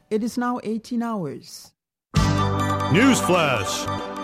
It is now 18 hours. News Flash.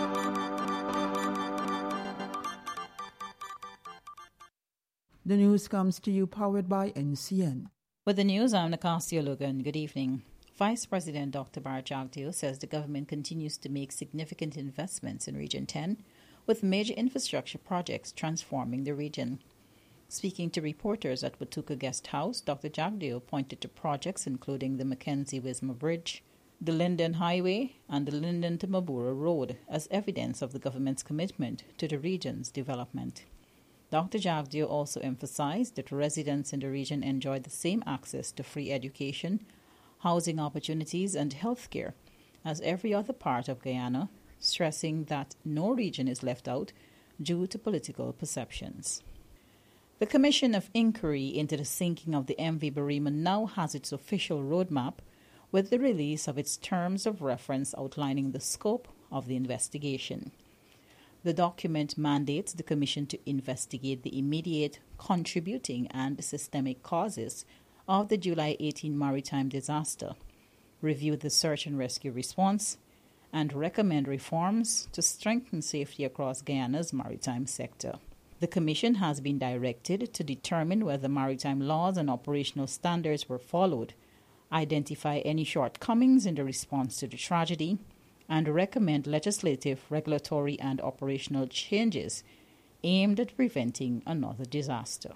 The news comes to you powered by NCN. With the news, I'm Nacasia Logan. Good evening. Vice President Dr. Bharat Jagdeo says the government continues to make significant investments in Region 10, with major infrastructure projects transforming the region. Speaking to reporters at Watuka Guest House, Dr. Jagdeo pointed to projects including the Mackenzie-Wisma Bridge, the Linden Highway, and the Linden to Mabura Road as evidence of the government's commitment to the region's development. Dr. Jagdeo also emphasized that residents in the region enjoy the same access to free education, housing opportunities, and health care as every other part of Guyana, stressing that no region is left out due to political perceptions. The Commission of Inquiry into the sinking of the MV Barima now has its official roadmap with the release of its terms of reference outlining the scope of the investigation. The document mandates the Commission to investigate the immediate, contributing, and systemic causes of the July 18 maritime disaster, review the search and rescue response, and recommend reforms to strengthen safety across Guyana's maritime sector. The Commission has been directed to determine whether maritime laws and operational standards were followed, identify any shortcomings in the response to the tragedy, and recommend legislative, regulatory, and operational changes aimed at preventing another disaster.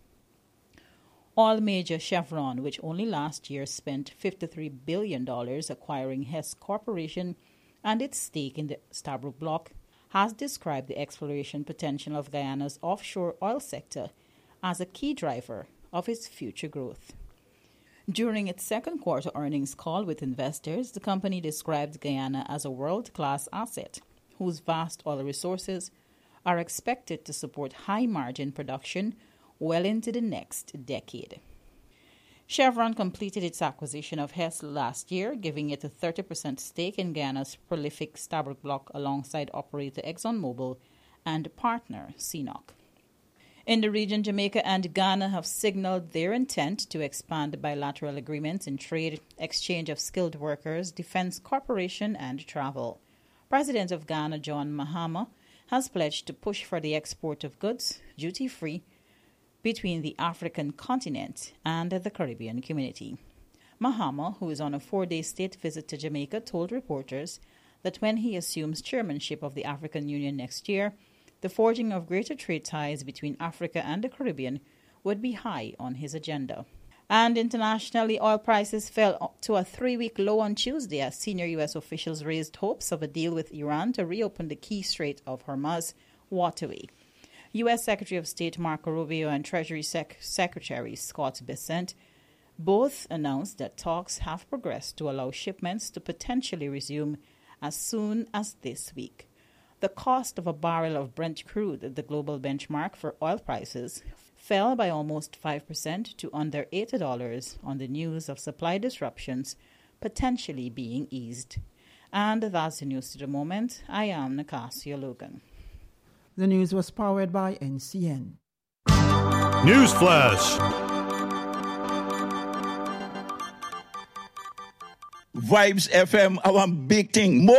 Oil major Chevron, which only last year spent $53 billion acquiring Hess Corporation and its stake in the Stabroek Block, has described the exploration potential of Guyana's offshore oil sector as a key driver of its future growth. During its second quarter earnings call with investors, the company described Guyana as a world-class asset whose vast oil resources are expected to support high-margin production well into the next decade. Chevron completed its acquisition of Hess last year, giving it a 30% stake in Guyana's prolific Stabroek Block alongside operator ExxonMobil and partner CNOOC. In the region, Jamaica and Ghana have signaled their intent to expand bilateral agreements in trade, exchange of skilled workers, defense cooperation, and travel. President of Ghana, John Mahama, has pledged to push for the export of goods duty-free between the African continent and the Caribbean community. Mahama, who is on a 4-day state visit to Jamaica, told reporters that when he assumes chairmanship of the African Union next year, the forging of greater trade ties between Africa and the Caribbean would be high on his agenda. And internationally, oil prices fell to a 3-week low on Tuesday as senior U.S. officials raised hopes of a deal with Iran to reopen the key Strait of Hormuz waterway. U.S. Secretary of State Marco Rubio and Treasury Secretary Scott Bessent both announced that talks have progressed to allow shipments to potentially resume as soon as this week. The cost of a barrel of Brent crude, the global benchmark for oil prices, fell by almost 5% to under $80 on the news of supply disruptions potentially being eased. And that's the news to the moment. I am Nacasia Logan. The news was powered by NCN. News Flash. Vibes FM, our big thing. More